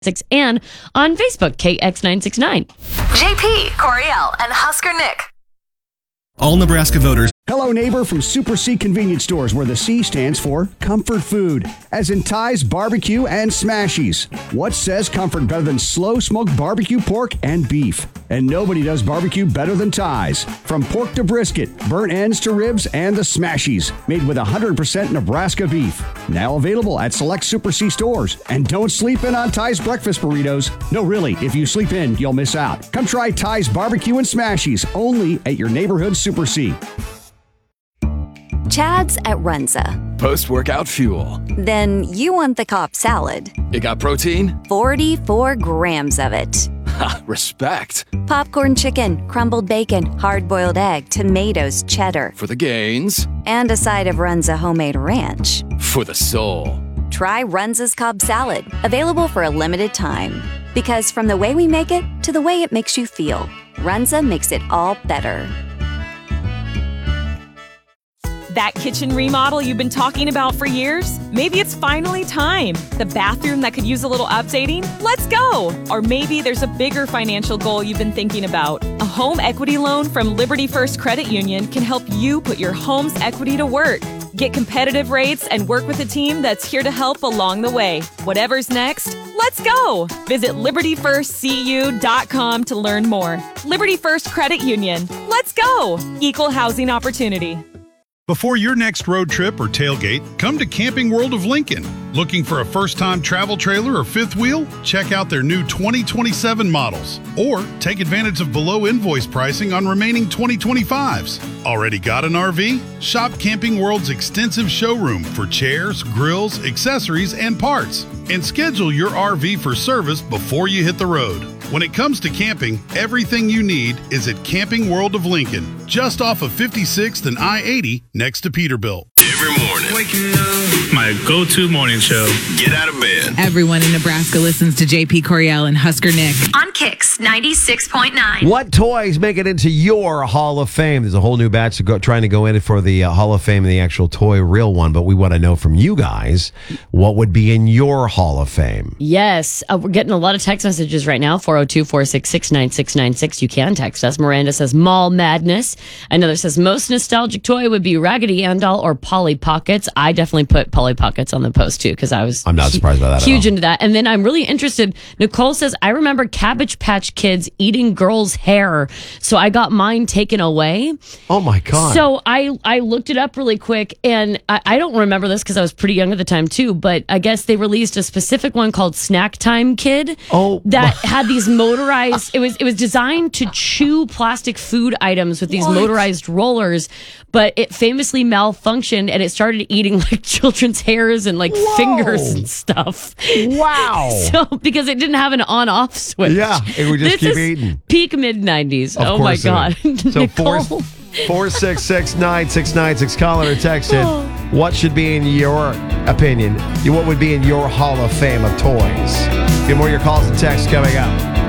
and on Facebook, KX969. JP, Coriel, and Husker Nick. All Nebraska voters. Hello, neighbor from Super C Convenience Stores, where the C stands for comfort food, as in Ty's Barbecue and Smashies. What says comfort better than slow-smoked barbecue pork and beef? And nobody does barbecue better than Ty's. From pork to brisket, burnt ends to ribs, and the Smashies, made with 100% Nebraska beef. Now available at select Super C stores. And don't sleep in on Ty's breakfast burritos. No, really, if you sleep in, you'll miss out. Come try Ty's Barbecue and Smashies, only at your neighborhood Super C. Chad's at Runza. Post-workout fuel. Then you want the Cobb salad. It got protein? 44 grams of it. Ha, respect. Popcorn chicken, crumbled bacon, hard-boiled egg, tomatoes, cheddar. For the gains. And a side of Runza homemade ranch. For the soul. Try Runza's Cobb salad, available for a limited time. Because from the way we make it to the way it makes you feel, Runza makes it all better. That kitchen remodel you've been talking about for years? Maybe it's finally time. The bathroom that could use a little updating? Let's go! Or maybe there's a bigger financial goal you've been thinking about. A home equity loan from Liberty First Credit Union can help you put your home's equity to work. Get competitive rates and work with a team that's here to help along the way. Whatever's next, let's go! Visit LibertyFirstCU.com to learn more. Liberty First Credit Union. Let's go! Equal housing opportunity. Before your next road trip or tailgate, come to Camping World of Lincoln. Looking for a first-time travel trailer or fifth wheel? Check out their new 2027 models. Or take advantage of below invoice pricing on remaining 2025s. Already got an RV? Shop Camping World's extensive showroom for chairs, grills, accessories, and parts. And schedule your RV for service before you hit the road. When it comes to camping, everything you need is at Camping World of Lincoln, just off of 56th and I-80 next to Peterbilt. Every morning. Waking up. My go-to morning show. Get out of bed. Everyone in Nebraska listens to JP Coriel and Husker Nick. On Kicks 96.9. What toys make it into your Hall of Fame? There's a whole new batch trying to go in for the Hall of Fame and the actual toy real one, but we want to know from you guys, what would be in your Hall of Fame? Yes, we're getting a lot of text messages right now, 402-466-9696. You can text us. Miranda says Mall Madness. Another says most nostalgic toy would be Raggedy Ann doll or Polly Pockets. I definitely put Polly Pockets on the post too because I'm not surprised by that. Huge into that. And then I'm really interested. Nicole says I remember Cabbage Patch Kids eating girls' hair, so I got mine taken away. Oh my god! So I looked it up really quick, and I don't remember this because I was pretty young at the time too. But I guess they released a specific one called Snack Time Kid. That had these motorized. It was designed to chew plastic food items with these motorized rollers, but it famously malfunctioned and it started eating like children's hairs and like fingers and stuff. Wow. So because it didn't have an on-off switch. Yeah, it would just keep eating. Peak mid-90s. Oh my God. So 466-9696, call it or text it. What should be in your opinion? What would be in your Hall of Fame of toys? Get more of your calls and texts coming up.